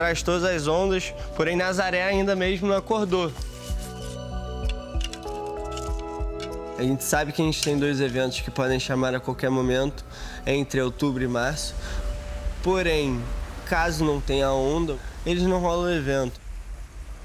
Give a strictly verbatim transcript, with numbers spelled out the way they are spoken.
Traz todas as ondas, porém Nazaré ainda mesmo não acordou. A gente sabe que a gente tem dois eventos que podem chamar a qualquer momento, entre outubro e março. Porém, caso não tenha onda, eles não rolam o evento.